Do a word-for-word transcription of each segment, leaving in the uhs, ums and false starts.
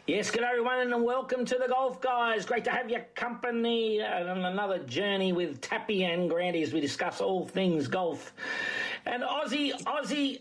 Yes, good everyone, and welcome to the Golf Guys. Great to have your company on another journey with Tappy and Granty as we discuss all things golf. And Aussie, Aussie,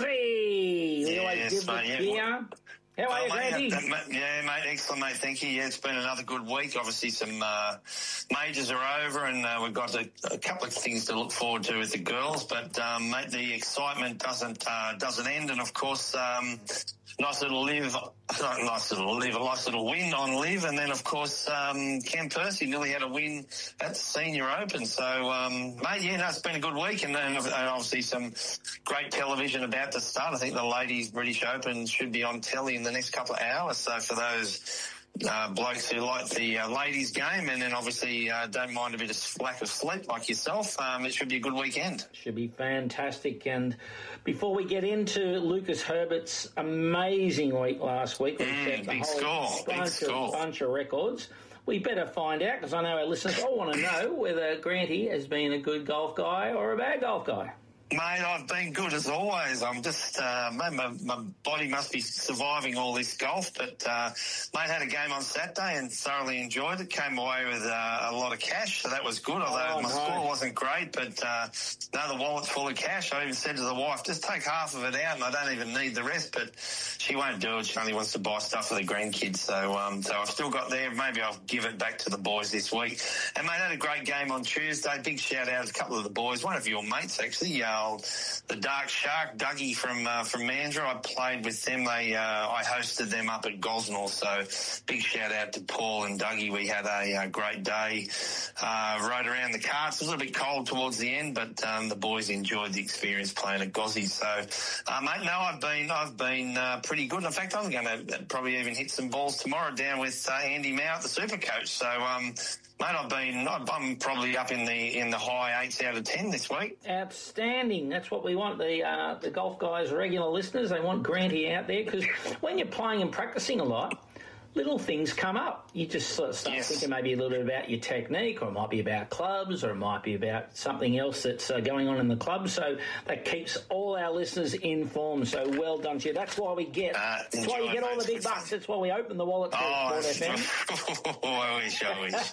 Aussie! We always Yes, give the mate, yeah. cheer. How are Oh, you, Granty? mate, uh, yeah, mate, excellent, mate. Thank you. Yeah, it's been another good week. Obviously, some uh, majors are over, and uh, we've got a, a couple of things to look forward to with the girls. But um, mate, the excitement doesn't uh, doesn't end, and of course, um, nice little live, nice little live, a nice little win on live, and then of course, um, Cam Percy nearly had a win at the Senior Open. So, um, mate, yeah, no, it's been a good week, and then obviously some great television about to start. I think the Ladies British Open should be on telly in the next couple of hours. So for those uh, blokes who like the uh, ladies game, and then obviously uh, don't mind a bit of lack of sleep like yourself, um, it should be a good weekend. Should be fantastic. And before we get into Lucas Herbert's amazing week last week, we Mm, set the big whole score, big bunch, score. Of, bunch of records. We better find out, because I know our listeners all want to know whether Granty has been a good golf guy or a bad golf guy. Mate, I've been good as always. I'm just, uh, mate, my, my body must be surviving all this golf. But, uh, mate, had a game on Saturday and thoroughly enjoyed it. Came away with uh, a lot of cash, so that was good. Although Oh, my nice. score wasn't great, but uh, no, the wallet's full of cash. I even said to the wife, just take half of it out, and I don't even need the rest. But she won't do it. She only wants to buy stuff for the grandkids. So, um, so I've still got there. Maybe I'll give it back to the boys this week. And mate, had a great game on Tuesday. Big shout out to a couple of the boys. One of your mates actually. Uh, The Dark Shark, Dougie from uh, from Mandurah. I played with them. They, uh, I hosted them up at Gosnell. So big shout out to Paul and Dougie. We had a, a great day. Uh, rode around the carts. It was a little bit cold towards the end, but um, the boys enjoyed the experience playing at Gozzy. So, uh, mate, no, I've been I've been uh, pretty good. In fact, I'm going to probably even hit some balls tomorrow down with uh, Andy Mount, the Super Coach. So. Um, Mate, I've been, I'm probably up in the in the high eights out of ten this week. Outstanding. That's what we want, the uh, the Golf Guys regular listeners. They want Granty out there, because when you're playing and practicing a lot, little things come up. You just sort of start Yes. thinking maybe a little bit about your technique, or it might be about clubs, or it might be about something else that's uh, going on in the club. So that keeps all our listeners informed. So well done to you. That's why we get, Uh, that's why you enjoy, get all mate. the big bucks. That's why we open the wallet for Oh, Sport F M. I wish, I wish.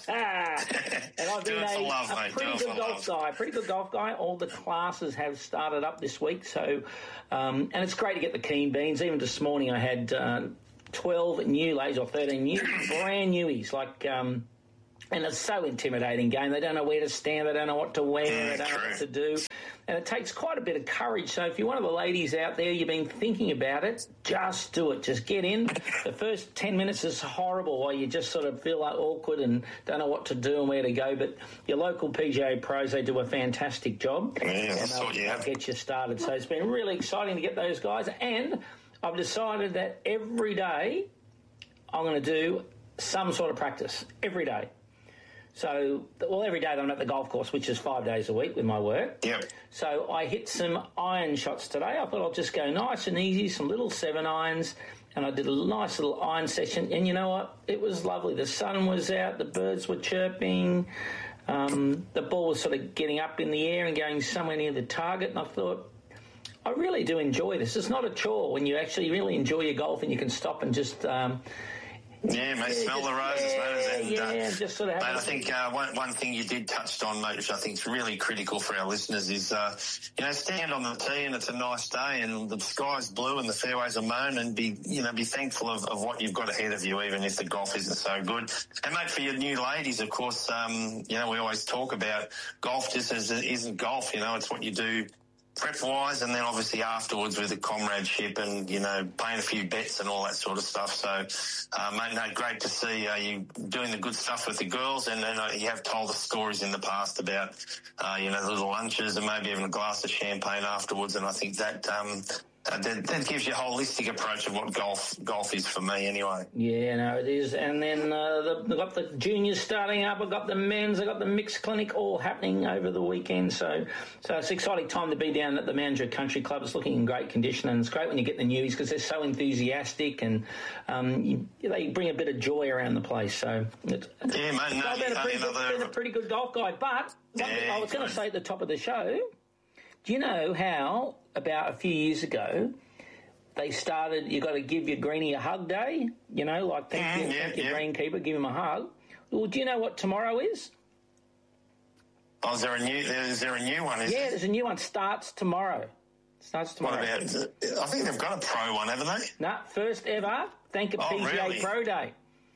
And I've Do been it for a, love, a mate. pretty Do it good for golf love. guy, pretty good golf guy. All the classes have started up this week, so um, and it's great to get the keen beans. Even this morning, I had uh, twelve new ladies, or thirteen new, brand newies, like. Um, And it's so intimidating game. They don't know where to stand. They don't know what to wear. Mm, they don't know true. what to do. And it takes quite a bit of courage. So if you're one of the ladies out there, you've been thinking about it, just do it. Just get in. The first ten minutes is horrible while you just sort of feel like awkward and don't know what to do and where to go. But your local P G A pros, they do a fantastic job. Yeah, and that's they'll, what you they'll have. get you started. So it's been really exciting to get those guys. And I've decided that every day I'm going to do some sort of practice. Every day. So, well, every day I'm at the golf course, which is five days a week with my work. Yep. So I hit some iron shots today. I thought I'll just go nice and easy, some little seven irons, and I did a nice little iron session. And you know what? It was lovely. The sun was out, the birds were chirping, um, the ball was sort of getting up in the air and going somewhere near the target. And I thought, I really do enjoy this. It's not a chore when you actually really enjoy your golf and you can stop and just... Um, Yeah, mate, Yeah, smell just- the roses, yeah, mate. And, yeah, uh, just sort of have mate, a- I think uh, one, one thing you did touch on, mate, which I think is really critical for our listeners is, uh, you know, stand on the tee and it's a nice day and the sky's blue and the fairways are mown, and be, you know, be thankful of, of what you've got ahead of you, even if the golf isn't so good. And, mate, for your new ladies, of course, um, you know, we always talk about golf just as it isn't golf, you know, it's what you do prep-wise, and then obviously afterwards with the comradeship and, you know, playing a few bets and all that sort of stuff. So, uh, mate, no, great to see uh, you doing the good stuff with the girls, and, and uh, you have told us stories in the past about, uh, you know, the little lunches and maybe even a glass of champagne afterwards, and I think that... Um, Uh, that, that gives you a holistic approach of what golf golf is for me anyway. Yeah, no, it is. And then uh, the, I've got the juniors starting up. I've got the men's. I've got the mixed clinic all happening over the weekend. So so it's an exciting time to be down at the Mandurah Country Club. It's looking in great condition, and it's great when you get the newies because they're so enthusiastic and um, you, they bring a bit of joy around the place. So it's, yeah, mate, no, I've been a, pretty good, another... been a pretty good golf guy. But Yeah, I was going to good. say at the top of the show, do you know how about a few years ago they started, you got to give your greenie a hug day, you know, like thank, Mm, you, yeah, thank your yeah. greenkeeper, give him a hug. Well, do you know what tomorrow is? Oh, is there a new? Is there a new one? Is Yeah, there? there's a new one. Starts tomorrow. Starts tomorrow. What about? I think they've got a pro one, haven't they? No, first ever. Thank you, Oh, P G A really? Pro Day.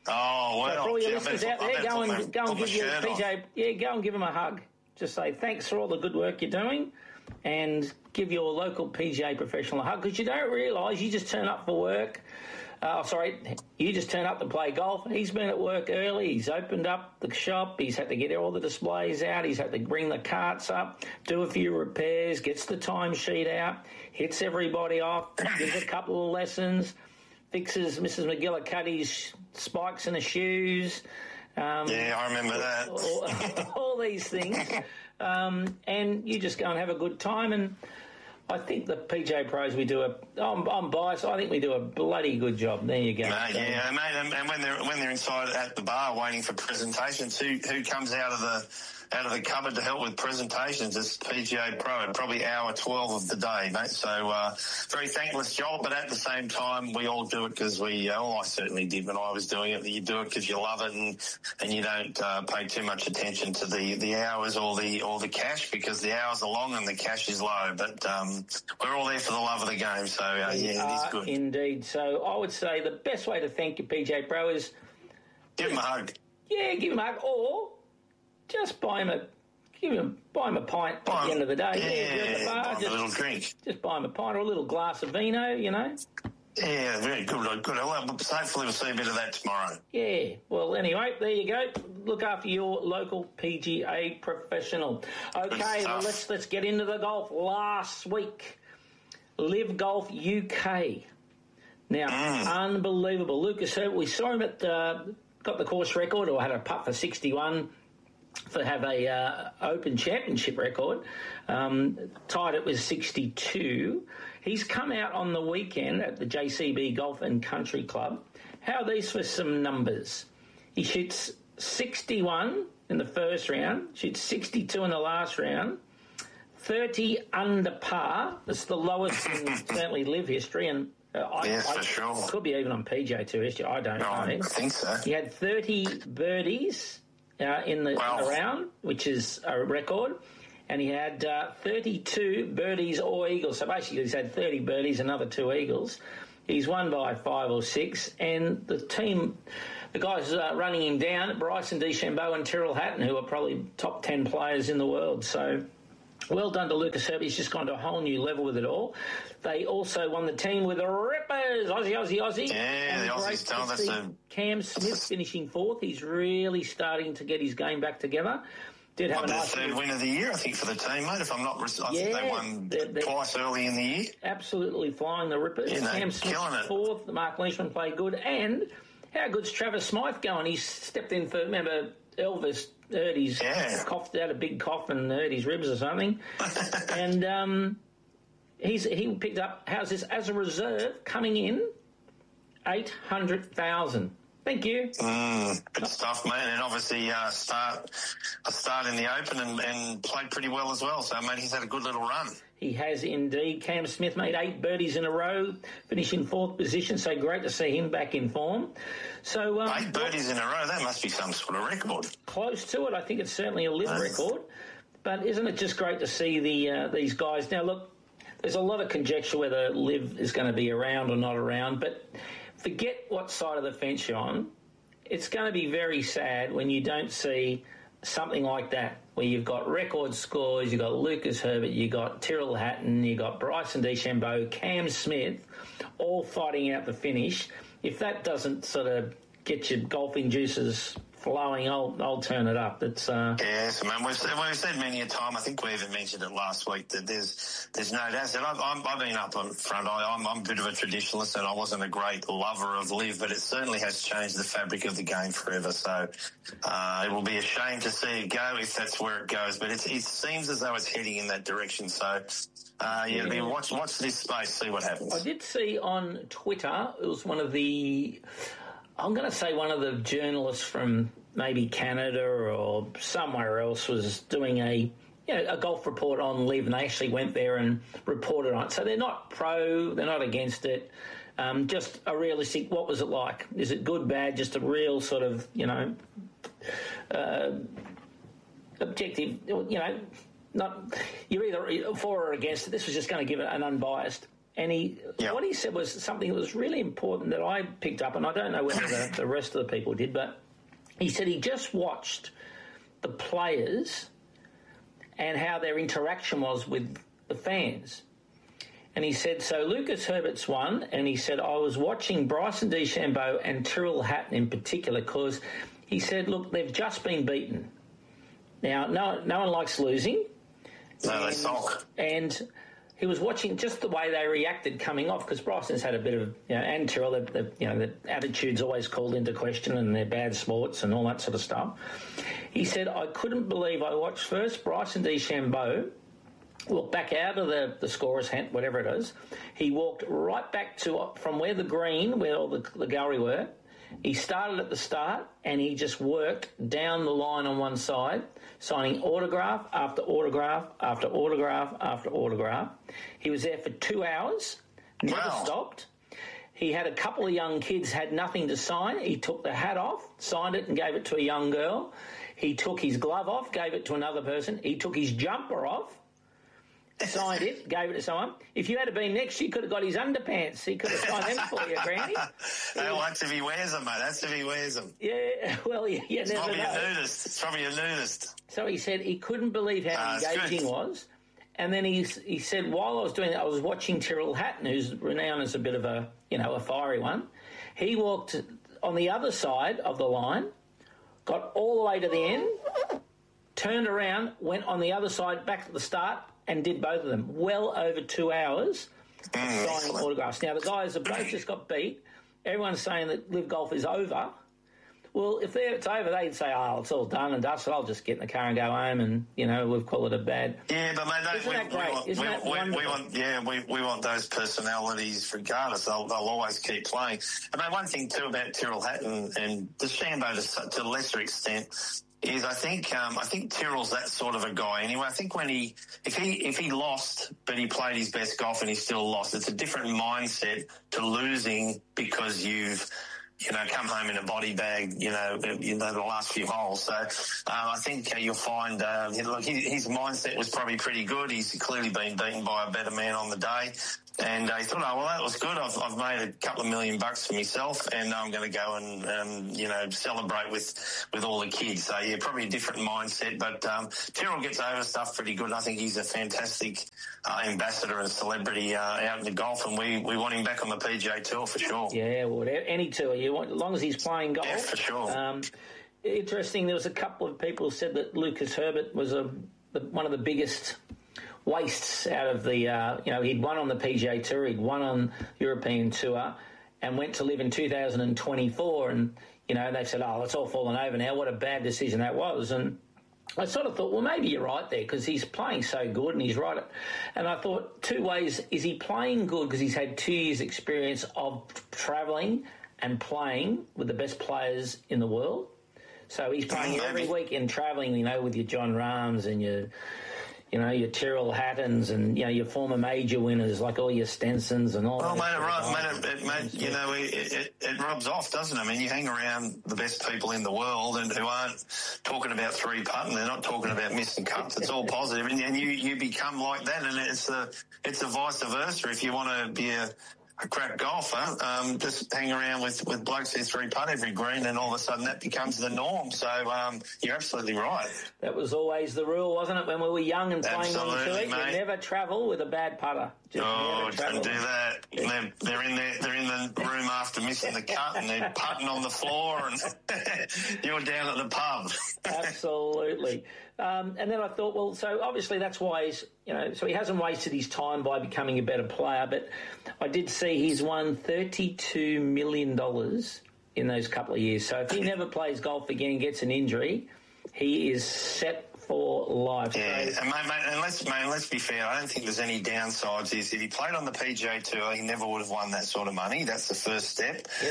Oh well. So for all your gee, I listeners better out put- I there, better go put my- and go and put my give your shirt on. P J. Yeah, go and give him a hug. Just say thanks for all the good work you're doing, and give your local P G A professional a hug, because you don't realise you just turn up for work. Uh, sorry, you just turn up to play golf. He's been at work early. He's opened up the shop. He's had to get all the displays out. He's had to bring the carts up, do a few repairs, gets the timesheet out, hits everybody off, gives a couple of lessons, fixes Missus McGillicuddy's spikes in the shoes. Um, Yeah, I remember that. all, all these things. Um, and you just go and have a good time. And I think the P G A Pros, we do a, I'm, I'm biased, I think we do a bloody good job. There you go. Mate, yeah, mate, and, and when they're when they're inside at the bar waiting for presentations, who who comes out of the out of the cupboard to help with presentations? It's P G A Pro at probably hour twelve of the day, mate. So uh, very thankless job, but at the same time, we all do it because we. Uh, well, I certainly did when I was doing it. You do it because you love it, and and you don't uh, pay too much attention to the, the hours or the or the cash, because the hours are long and the cash is low. But um, we're all there for the love of the game. So uh, yeah, it is good. Indeed. So I would say the best way to thank your P G A Pro is, Give him a hug. yeah, give him a hug, or just buy him a, give him, buy him a pint Buy at the him- end of the day. Yeah, you're at the bar, buy him a just, little drink. just buy him a pint or a little glass of vino, you know. Yeah, very good. Good. Well, hopefully we'll see a bit of that tomorrow. Yeah, well, anyway, there you go. Look after your local P G A professional. Okay, well, stuff. let's let's get into the golf. Last week, Live Golf U K. Now, Mm. unbelievable. Lucas Herbert, we saw him at, uh, got the course record, or had a putt for sixty-one, for have a uh, Open Championship record. Um, tied it with sixty-two. He's come out on the weekend at the J C B Golf and Country Club. How are these for some numbers? He shoots sixty-one in the first round, shoots sixty-two in the last round, thirty under par. That's the lowest in certainly Live history, and uh, I, Yes, I, for sure. could be even on P J Tour history. I don't No, I know. think so. He had thirty birdies uh, in, the, Wow. in the round, which is a record, and he had uh, thirty-two birdies or eagles. So basically, he's had thirty birdies, another two eagles. He's won by five or six, and the team, the guys uh, running him down, Bryson DeChambeau and Tyrrell Hatton, who are probably top ten players in the world. So well done to Lucas Herbert. He's just gone to a whole new level with it all. They also won the team with the Rippers, Aussie, Aussie, Aussie. Yeah, And the great Aussies, Tom, to that's see a- Cam Smith finishing fourth. He's really starting to get his game back together. Did have Might a be the nice third win of the year, I think, for the team, mate. If I'm not, I think Yeah, they won they're- they're- twice early in the year. absolutely flying the Rippers. Yeah, they're Cam Smith killing it. fourth. Mark Leishman played good. And how good's Travis Smythe going? He's stepped in for, remember, Elvis heard he's Yeah. coughed out a big cough and hurt his ribs or something. and um, he's he picked up, how's this, as a reserve, coming in, eight hundred thousand. Thank you. Mm, good stuff, mate. And obviously, uh, start a start in the Open and, and played pretty well as well. So, mate, he's had a good little run. He has indeed. Cam Smith made eight birdies in a row, finishing fourth position, so great to see him back in form. So um, Eight birdies in a row, that must be some sort of record. close to it. I think it's certainly a Live Nice. record. But isn't it just great to see the uh, these guys? Now, look, there's a lot of conjecture whether Live is going to be around or not around, but forget what side of the fence you're on. It's going to be very sad when you don't see something like that, where you've got record scores, you've got Lucas Herbert, you've got Tyrrell Hatton, you've got Bryson DeChambeau, Cam Smith, all fighting out the finish. If that doesn't sort of get your golfing juices flowing, I'll, I'll turn it up. It's uh, Yes, man. We've, we've said many a time, I think we even mentioned it last week, that there's there's no doubt. And I've, I'm, I've been up on front. I, I'm, I'm a bit of a traditionalist and I wasn't a great lover of Live, but it certainly has changed the fabric of the game forever. So uh, it will be a shame to see it go if that's where it goes. But it's, it seems as though it's heading in that direction. So, uh, yeah, Yeah. watch, watch this space, see what happens. I did see on Twitter, it was one of the, I'm going to say one of the journalists from maybe Canada or somewhere else was doing a you know, a golf report on Liv, and they actually went there and reported on it. So they're not pro, they're not against it. Um, just a realistic, what was it like? Is it good, bad, just a real sort of, you know, uh, objective, you know, not, you're either for or against it. This was just going to give it an unbiased. And he, yep. what he said was something that was really important that I picked up, and I don't know whether the, the rest of the people did, but he said he just watched the players and how their interaction was with the fans. And he said, so Lucas Herbert's won, and he said, I was watching Bryson DeChambeau and Tyrrell Hatton in particular because he said, look, they've just been beaten. Now, no, no one likes losing. No, they suck. And he was watching just the way they reacted coming off, because Bryson's had a bit of, you know, and Tyrrell, the, the, you know, the attitude's always called into question and they're bad sports and all that sort of stuff. He said, I couldn't believe I watched first Bryson DeChambeau walk back out of the, the scorer's hand, whatever it is. He walked right back to from where the green, where all the, the gallery were. He started at the start and he just worked down the line on one side, signing autograph after autograph after autograph after autograph. He was there for two hours, never wow. stopped. He had a couple of young kids, had nothing to sign. He took the hat off, signed it and gave it to a young girl. He took his glove off, gave it to another person. He took his jumper off, signed it, gave it to someone. If you had been next, you could have got his underpants. He could have signed them for you, Granny. They like if he wears them, mate. That's if he wears them. Yeah, well, you, you it's never probably know. a nudist. It's probably a nudist. So he said he couldn't believe how uh, engaging he was. And then he he said, while I was doing that, I was watching Tyrrell Hatton, who's renowned as a bit of a, you know, a fiery one. He walked on the other side of the line, got all the way to the end, turned around, went on the other side back to the start, and did both of them. Well over two hours mm, signing autographs. Now, the guys have both just got beat. Everyone's saying that Live Golf is over. Well, if it's over, they'd say, oh, it's all done and dusted. I'll just get in the car and go home and, you know, we've called it a bad... Yeah, but mate, they, Isn't we, that great? we want, Isn't we, that we, wonderful? we want, yeah, we, we want those personalities regardless. They'll, they'll always keep playing. And mate, one thing too about Tyrrell Hatton and DeChambeau to, to a lesser extent is I think um, I think Tyrrell's that sort of a guy anyway. I think when he if he if he lost but he played his best golf and he still lost, it's a different mindset to losing because you've you know come home in a body bag. You know you know the last few holes. So um, I think uh, you'll find uh, look his, his mindset was probably pretty good. He's clearly been beaten by a better man on the day. And uh, he thought, oh, well, that was good. I've, I've made a couple of million bucks for myself, and I'm going to go and, um, you know, celebrate with, with all the kids. So, yeah, probably a different mindset. But um, Tyrrell gets over stuff pretty good. I think he's a fantastic uh, ambassador and celebrity uh, out in the golf, and we, we want him back on the P G A Tour for sure. Yeah, well, any tour you want, as long as he's playing golf. Yeah, for sure. Um, interesting, there was a couple of people who said that Lucas Herbert was a the, one of the biggest wastes out of the, uh, you know, he'd won on the P G A Tour, he'd won on European Tour and went to live in two thousand twenty-four and, you know, they said, oh, it's all fallen over now. What a bad decision that was. And I sort of thought, well, maybe you're right there because he's playing so good and he's right. And I thought two ways. Is he playing good because he's had two years' experience of travelling and playing with the best players in the world? So he's playing every week and travelling, you know, with your John Rahms and your... You know, your Tyrrell Hattons and, you know, your former major winners like all your Stensons and all well, that. Well, mate, it, it, mate, you know, it, it, it rubs off, doesn't it? I mean, you hang around the best people in the world and who aren't talking about three putting, they're not talking about missing cuts. It's all positive, and, and you, you become like that, and it's a, it's a vice versa. If you want to be a, a crap golfer, um, just hang around with, with blokes who three putt every green, and all of a sudden that becomes the norm. So um, you're absolutely right. That was always the rule, wasn't it, when we were young and playing on the tour? You mate. never travel with a bad putter. Just oh, don't do that. They're, they're in there. They're in the room after missing the cut, and they're putting on the floor, and you're down at the pub. Absolutely. Um, and then I thought, well, so obviously that's why he's, you know, so he hasn't wasted his time by becoming a better player. But I did see he's won thirty-two million dollars in those couple of years. So if he never plays golf again and gets an injury, he is set for life. Yeah, so, and, mate, mate, and let's, mate, let's be fair. I don't think there's any downsides. Is if he played on the P G A Tour, he never would have won that sort of money. That's the first step. Yes.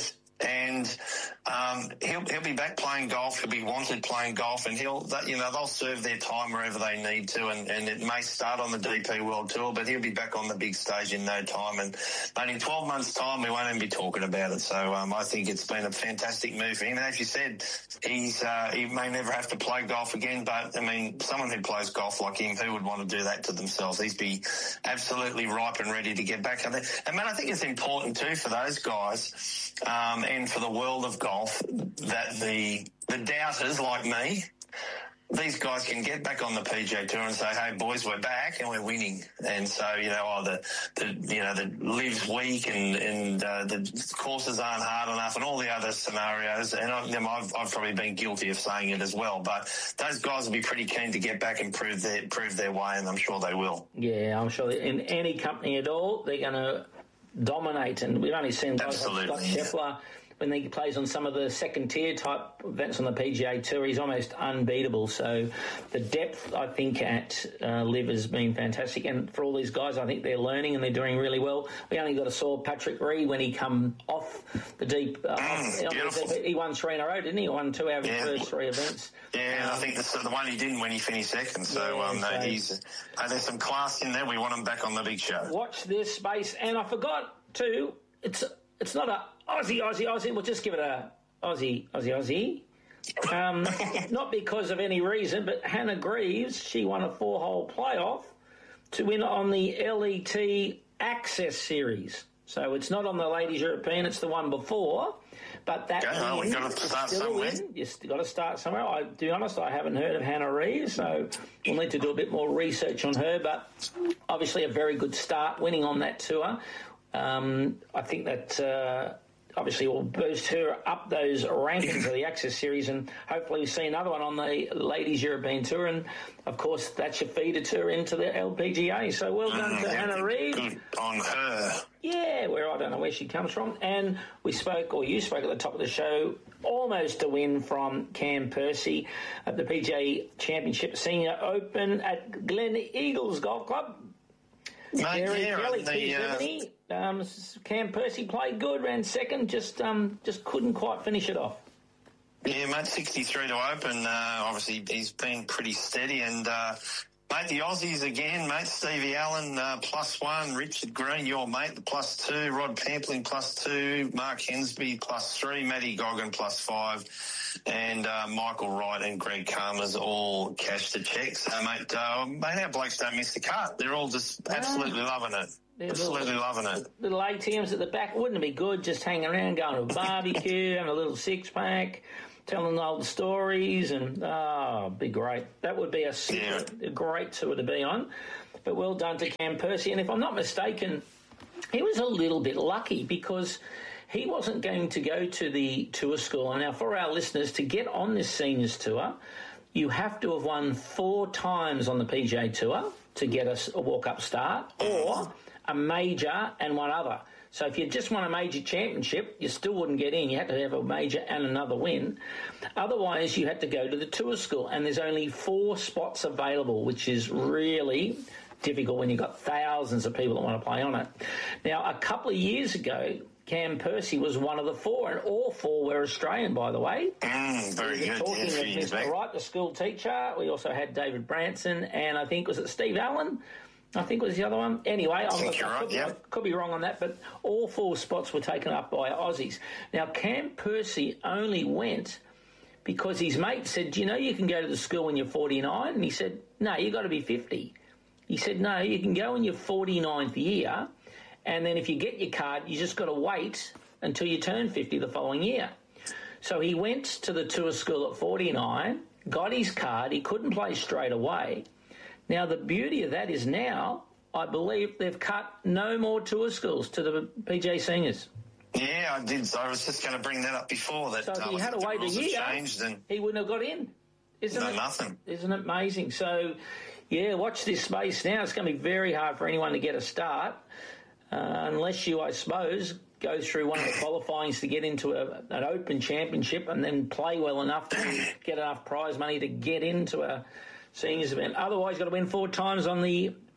and um, he'll he'll be back playing golf. He'll be wanted playing golf, and he'll that, you know they'll serve their time wherever they need to, and, and it may start on the D P World Tour, but he'll be back on the big stage in no time. And but in twelve months' time, we won't even be talking about it. So um, I think it's been a fantastic move for him. And as you said, he's uh, he may never have to play golf again, but I mean, someone who plays golf like him, who would want to do that to themselves? He'd be absolutely ripe and ready to get back out there. And man, I think it's important too for those guys um, and for the world of golf that the the doubters like me, these guys can get back on the P G A Tour and say, "Hey, boys, we're back and we're winning." And so, you know, oh, the, the you know the live's weak and and uh, the courses aren't hard enough and all the other scenarios. And I, you know, I've I've probably been guilty of saying it as well. But those guys will be pretty keen to get back and prove their prove their way, and I'm sure they will. Yeah, I'm sure in any company at all, they're going to dominate. And we've only seen guys like Scott Scheffler. When he plays on some of the second-tier type events on the P G A Tour, he's almost unbeatable. So the depth, I think, at uh, Liv has been fantastic. And for all these guys, I think they're learning and they're doing really well. We only got to saw Patrick Reed when he come off the deep. Uh, mm, off, beautiful. He won three in a row, didn't he? He won two out of his yeah. first three events. Yeah, and um, I think that's the one he didn't when he finished second. So, yeah, um, no, so he's uh, there's some class in there. We want him back on the big show. Watch this space. And I forgot, too, it's it's not a Aussie, Aussie, Aussie. We'll just give it a Aussie, Aussie, Aussie. Um, not because of any reason, but Hannah Greaves, she won a four-hole playoff to win on the L E T Access Series. So it's not on the Ladies European, it's the one before. But that okay, well, we've got to start somewhere. You've got to start somewhere. I, to be honest, I haven't heard of Hannah Reeves, so we'll need to do a bit more research on her. But obviously a very good start winning on that tour. Um, I think that uh, obviously will boost her up those rankings of the Access Series, and hopefully we see another one on the Ladies European Tour. And, of course, that's your feeder tour into the L P G A. So well done mm, to Hannah Reeves. Good on her. Yeah, where I don't know where she comes from. And we spoke, or you spoke at the top of the show, almost a win from Cam Percy at the P G A Championship Senior Open at Glen Eagles Golf Club. Mate, Gary yeah, Kelly, the, P seventy. Uh... Um, Cam Percy played good, ran second, just um, just couldn't quite finish it off. Yeah, mate, sixty-three to open. Uh, obviously, he's been pretty steady. And, uh, mate, the Aussies again, mate, Stevie Allen, uh, plus one. Richard Green, your mate, the plus two. Rod Pampling, plus two. Mark Hensby, plus three. Matty Goggin, plus five. And uh, Michael Wright and Greg Karmas all cashed the checks. So, mate, uh, mate, our blokes don't miss the cut. They're all just absolutely yeah. loving it. They're absolutely little, loving it. Little A T Ms at the back. Wouldn't it be good just hanging around, going to a barbecue, having a little six-pack, telling old stories, and, oh, it'd be great. That would be a, super, yeah. a great tour to be on. But well done to Cam Percy. And if I'm not mistaken, he was a little bit lucky because he wasn't going to go to the tour school. And now for our listeners, to get on this seniors tour, you have to have won four times on the P G A Tour to get a, a walk-up start, or a major and one other. So if you just won a major championship, you still wouldn't get in. You had to have a major and another win. Otherwise, you had to go to the tour school, and there's only four spots available, which is really difficult when you've got thousands of people that want to play on it. Now, a couple of years ago, Cam Percy was one of the four, and all four were Australian, by the way. Mm, very we were good. talking yeah, of Mister Wright, the school teacher. We also had David Branson, and I think, was it Steve Allen? I think was the other one. Anyway, I'm, I, you're I, right, could, yeah. I could be wrong on that, but all four spots were taken up by Aussies. Now, Cam Percy only went because his mate said, you know, you can go to the school when you're forty-nine? And he said, no, you've got to be fifty. He said, no, you can go in your forty-ninth year, and then if you get your card, you just got to wait until you turn fifty the following year. So he went to the tour school at forty-nine, got his card, he couldn't play straight away. Now, the beauty of that is now, I believe they've cut no more tour schools to the P G A Seniors. Yeah, I did. I was just going to bring that up before. That so if uh, he had to wait a year, changed and he wouldn't have got in. Isn't no, it? nothing. Isn't it amazing? So, yeah, watch this space now. It's going to be very hard for anyone to get a start uh, unless you, I suppose, go through one of the qualifyings to get into a, an open championship and then play well enough to get enough prize money to get into a seniors event. Otherwise, you've got to win four times on the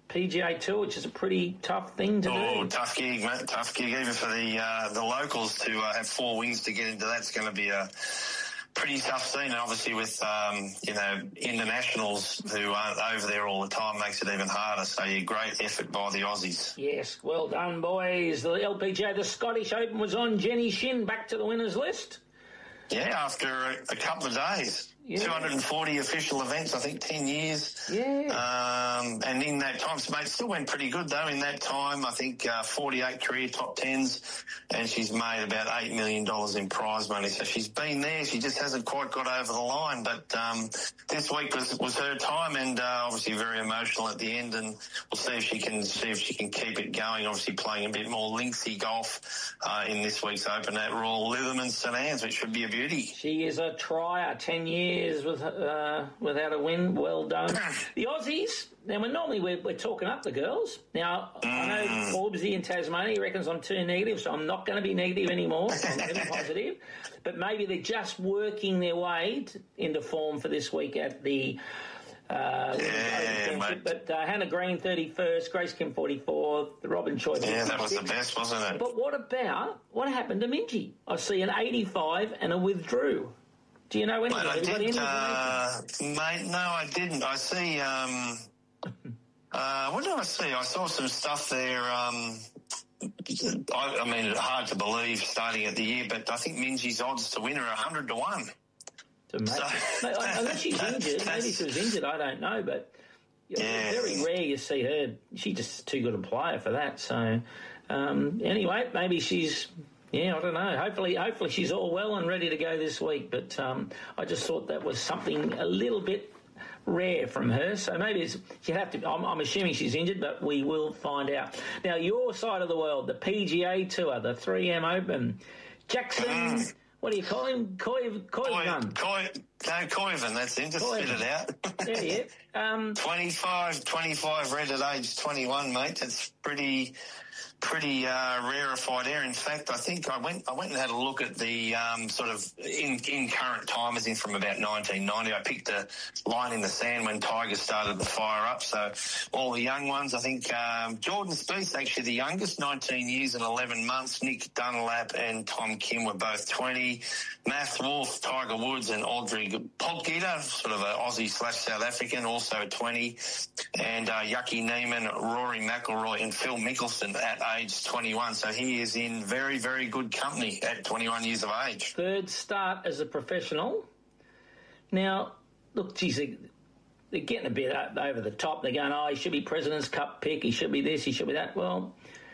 P G A Tour, which is a pretty tough thing to oh, do. Oh, tough gig, mate. Tough gig. Even for the uh, the locals to uh, have four wins to get into that's going to be a pretty tough scene. And obviously with, um, you know, internationals who aren't over there all the time makes it even harder. So, yeah, great effort by the Aussies. Yes, well done, boys. The L P G A, the Scottish Open was on. Jenny Shin back to the winners list. Yeah, after a, a couple of days. Yeah. two hundred forty official events, I think, ten years. Yeah. Um, and in that time, so mate, still went pretty good, though. In that time, I think uh, forty-eight career top tens, and she's made about eight million dollars in prize money. So she's been there. She just hasn't quite got over the line. But um, this week was, was her time, and uh, obviously very emotional at the end. And we'll see if she can see if she can keep it going. Obviously playing a bit more linksy golf uh, in this week's Open at Royal Lytham and St Anne's, which should be a beauty. She is a trier, ten years with, uh, without a win. Well done. The Aussies, now we're normally we're, we're talking up the girls. Now, mm. I know Forbesy in Tasmania reckons I'm too negative, so I'm not going to be negative anymore. I'm going to be positive. But maybe they're just working their way to, into form for this week at the Uh, yeah, but uh, Hannah Green thirty-first, Grace Kim forty-fourth, Robin Choi. Yeah, that was the best, wasn't it? But what about what happened to Minjee? I see an eighty-five and a withdrew. Do you know anything? Mate, I did, uh, mate, no, I didn't. I see. Um, uh, what did I see? I saw some stuff there. Um, I, I mean, it's hard to believe starting at the year, but I think Minjee's odds to win are a hundred to one. So, mate, unless she's injured, maybe she was injured, I don't know, but yeah. Very rare you see her. She's just too good a player for that. So um, anyway, maybe she's, yeah, I don't know. Hopefully, hopefully she's all well and ready to go this week. But um, I just thought that was something a little bit rare from her. So maybe it's, she'd have to. I'm, I'm assuming she's injured, but we will find out. Now, your side of the world, the P G A Tour, the three M Open, Jackson. Mm. What do you call him? Coy, Coyvan. Coy, no, Coyvan, that's him. Just spit it out. Yeah, yeah. Um, twenty-five, twenty-five red at age twenty-one, mate. That's pretty... pretty uh, rarefied air. In fact, I think I went I went and had a look at the um, sort of in, in current time, as in from about nineteen ninety. I picked a line in the sand when Tiger started to fire up. So all the young ones, I think um, Jordan Spieth, actually the youngest, nineteen years and eleven months. Nick Dunlap and Tom Kim were both twenty. Math Wolf, Tiger Woods and Audrey Podgita, sort of an Aussie slash South African, also twenty. And uh, Yucky Neiman, Rory McIlroy and Phil Mickelson at age twenty-one. So he is in very, very good company at twenty-one years of age. Third start as a professional. Now, look, geez, they, they're getting a bit over the top. They're going, oh, he should be President's Cup pick. He should be this. He should be that. Well,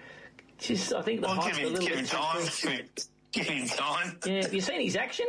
just I think the well, hype's give him, a little give bit him time. Give him, give him time. Yeah, have you seen his action?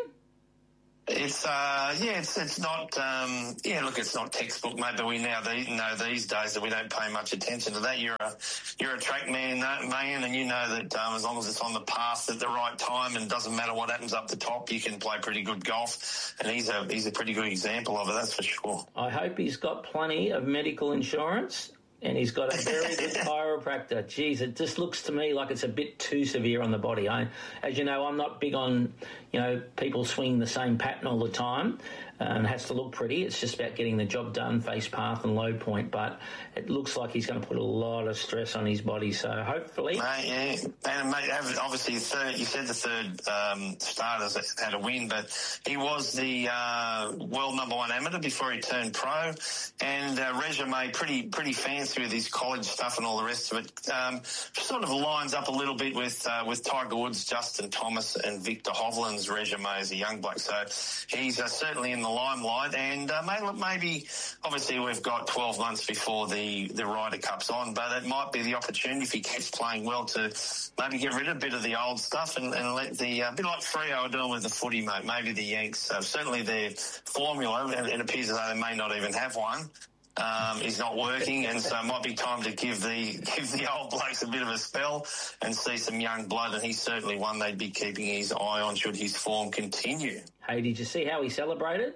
It's uh yeah it's it's not um yeah look it's not textbook, mate, but we now know these days that we don't pay much attention to that. You're a you're a track man man and you know that um, as long as it's on the path at the right time and doesn't matter what happens up the top, you can play pretty good golf, and he's a he's a pretty good example of it, that's for sure. I hope he's got plenty of medical insurance. And he's got a very good chiropractor. Geez, it just looks to me like it's a bit too severe on the body. I, as you know, I'm not big on, you know, people swinging the same pattern all the time. And it has to look pretty. It's just about getting the job done, face path and low point. But it looks like he's going to put a lot of stress on his body. So hopefully... Mate, yeah. And, mate, obviously, third, you said the third um, starters had a win, but he was the uh, world number one amateur before he turned pro. And uh, resume pretty pretty fancy with his college stuff and all the rest of it. Um, sort of lines up a little bit with uh, with Tiger Woods, Justin Thomas and Victor Hovland's resume as a young bloke. So he's uh, certainly in the limelight, and uh, maybe, maybe obviously we've got twelve months before the, the Ryder Cup's on, but it might be the opportunity if he keeps playing well to maybe get rid of a bit of the old stuff and, and let the, a uh, bit like Freo are doing with the footy, mate, maybe the Yanks, uh, certainly their formula, and it appears as though they may not even have one, um, is not working, and so it might be time to give the give the old blokes a bit of a spell and see some young blood, and he's certainly one they'd be keeping his eye on should his form continue. Hey, did you see how he celebrated?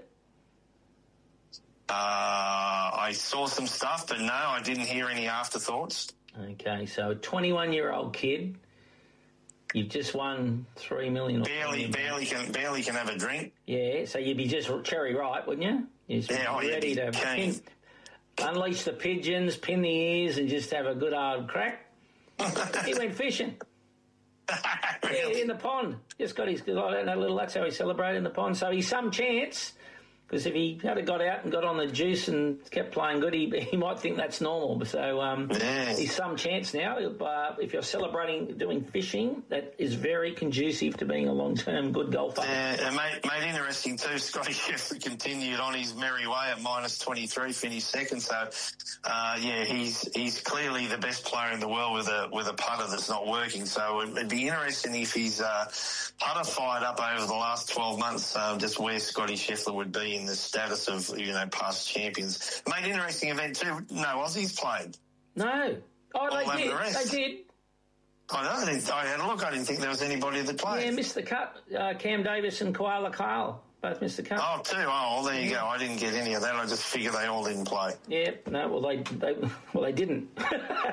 Uh, I saw some stuff, but no, I didn't hear any afterthoughts. Okay, so a twenty-one-year-old kid, you've just won three million. Barely, barely can, barely can have a drink. Yeah, so you'd be just cherry ripe, wouldn't you? You'd yeah, oh, ready you'd be to. keen. unleash the pigeons, pin the ears and just have a good hard crack. He went fishing. Yeah, in the pond. Just got his, I don't know, little, that's how he celebrated in the pond. So he's some chance, because if he had got out and got on the juice and kept playing good, he, he might think that's normal. So um, yeah. he's some chance now. Uh, if you're celebrating doing fishing, that is very conducive to being a long-term good golfer. Yeah, and made, made interesting too, Scotty Scheffler continued on his merry way at minus twenty-three, finished second. So, uh, yeah, he's he's clearly the best player in the world with a with a putter that's not working. So it'd be interesting if his uh, putter fired up over the last twelve months, uh, just where Scotty Scheffler would be in the status of, you know, past champions. Made an interesting event too. No Aussies played. No. Oh, All they did. The rest. They did. I know. I, didn't, I had a look. I didn't think there was anybody that played. Yeah, missed the cut. Uh, Cam Davis and Koala Kyle both missed the cut. Oh, two. Oh, well, there you go. I didn't get any of that. I just figured they all didn't play. Yeah. No. Well, they. they well, they didn't. well,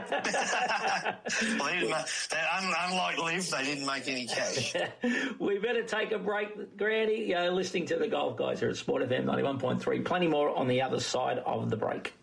they didn't make, un, unlike Liv, they didn't make any cash. We better take a break, Granny. You're listening to the Golf Guys here at Sport F M ninety-one point three. Plenty more on the other side of the break.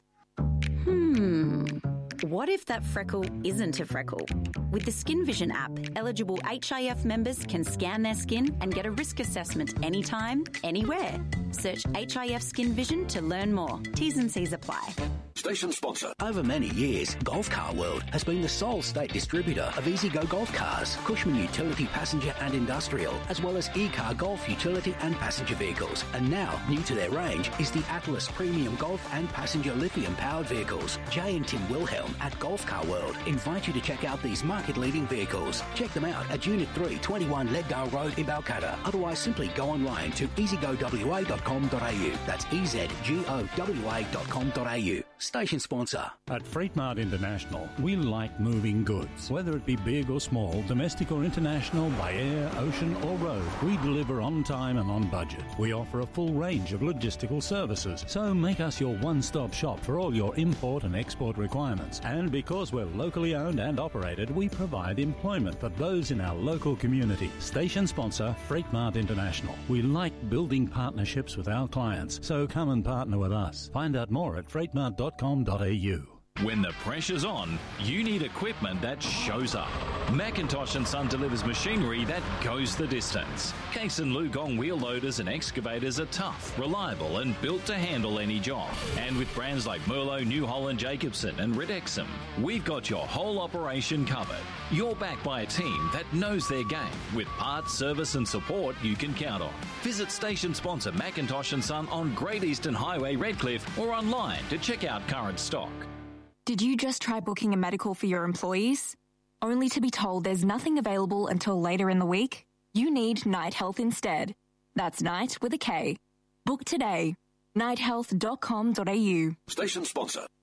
Hmm. What if that freckle isn't a freckle? With the Skin Vision app, eligible H I F members can scan their skin and get a risk assessment anytime, anywhere. Search H I F Skin Vision to learn more. T's and C's apply. Station sponsor. Over many years, Golf Car World has been the sole state distributor of E-Z-Go Golf Cars, Cushman Utility Passenger and Industrial, as well as E-Car Golf Utility and Passenger Vehicles. And now, new to their range is the Atlas Premium Golf and Passenger Lithium-powered vehicles. Jay and Tim Wilhelm at Golf Car World invite you to check out these market-leading vehicles. Check them out at Unit three, twenty-one Leddale Road in Balcatta. Otherwise, simply go online to e z go w a dot com dot a u. That's e z g o w a dot com dot a u. Station sponsor. At Freight Mart International, we like moving goods. Whether it be big or small, domestic or international, by air, ocean or road, we deliver on time and on budget. We offer a full range of logistical services, so make us your one-stop shop for all your import and export requirements. And because we're locally owned and operated, we provide employment for those in our local community. Station sponsor, Freight Mart International. We like building partnerships with our clients, so come and partner with us. Find out more at freight mart dot com dot a u. When the pressure's on, you need equipment that shows up. Macintosh and Son delivers machinery that goes the distance. Case and Lugong wheel loaders and excavators are tough, reliable and built to handle any job. And with brands like Merlo, New Holland, Jacobson and Ridexum, we've got your whole operation covered. You're backed by a team that knows their game with parts, service and support you can count on. Visit station sponsor Macintosh and Son on Great Eastern Highway, Redcliffe, or online to check out current stock. Did you just try booking a medical for your employees? Only to be told there's nothing available until later in the week? You need Night Health instead. That's Night with a K. Book today. night health dot com dot a u. Station sponsor.